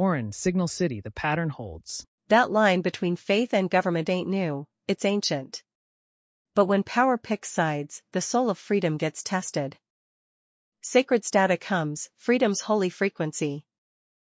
Warren, Signal City, the pattern holds. That line between faith and government ain't new, it's ancient. But when power picks sides, the soul of freedom gets tested. Sacred stata comes, freedom's holy frequency.